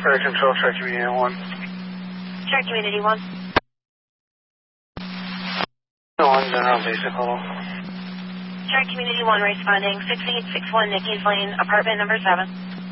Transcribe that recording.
Fire Control, Tri Community 1. Tri Community 1. 1, General Basic, hold on. Tri Community 1 responding, 6861 Nicky's Lane, apartment number 7.